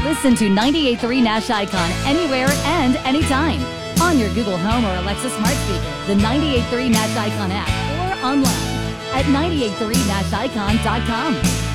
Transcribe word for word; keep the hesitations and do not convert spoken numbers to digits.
Listen to ninety-eight point three Nash Icon anywhere and anytime. On your Google Home or Alexa smart speaker, the ninety-eight point three Nash Icon app, or online at nine eight three nash icon dot com.